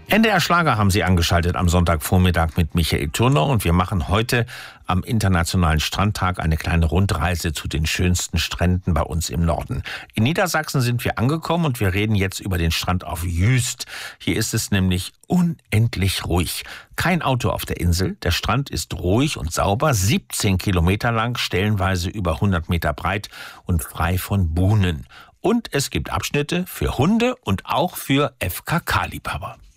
NDR Schlager haben Sie angeschaltet am Sonntagvormittag mit Michael Turner und wir machen heute am Internationalen Strandtag eine kleine Rundreise zu den schönsten Stränden bei uns im Norden. In Niedersachsen sind wir angekommen und wir reden jetzt über den Strand auf Jüst. Hier ist es nämlich unendlich ruhig. Kein Auto auf der Insel. Der Strand ist ruhig und sauber, 17 Kilometer lang, stellenweise über 100 Meter breit und frei von Buhnen. Und es gibt Abschnitte für Hunde und auch für FKK-Liebhaber.